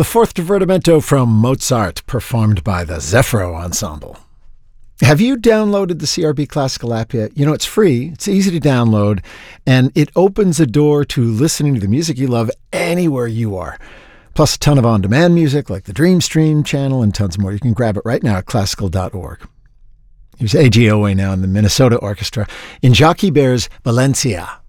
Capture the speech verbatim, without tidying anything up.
The fourth divertimento from Mozart, performed by the Zefiro Ensemble. Have you downloaded the C R B Classical app yet? You know, it's free, it's easy to download, and it opens a door to listening to the music you love anywhere you are. Plus a ton of on-demand music like the Dreamstream channel and tons more. You can grab it right now at classical dot org. Here's A G O A now in the Minnesota Orchestra in Jacques Iber's Valencia.